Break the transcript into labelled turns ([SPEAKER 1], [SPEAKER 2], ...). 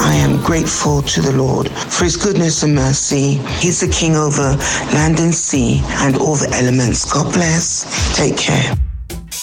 [SPEAKER 1] I am grateful to the Lord for his goodness and mercy. He's the king over land and sea and all the elements. God bless. Take care.